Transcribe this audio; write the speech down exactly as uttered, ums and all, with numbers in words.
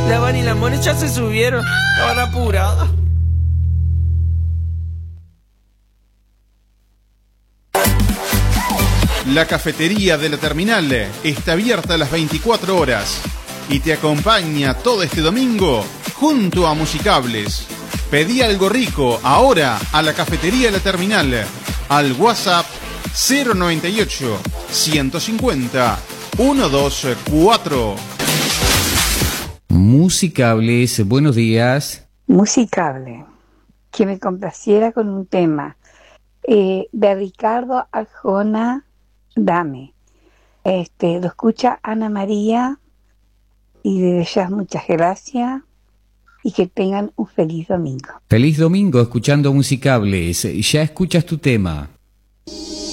La Van y la Moni ya se subieron. Estaban apuradas. La cafetería de la terminal está abierta a las veinticuatro horas y te acompaña todo este domingo junto a Musicables. Pedí algo rico ahora a la cafetería de la terminal al WhatsApp cero noventa y ocho, ciento cincuenta, ciento veinticuatro. Musicables, buenos días. Musicable, que me complaciera con un tema eh, de Ricardo Arjona, Dame. Este, lo escucha Ana María y de ellas muchas gracias y que tengan un feliz domingo. Feliz domingo escuchando Musicables. Ya escuchas tu tema.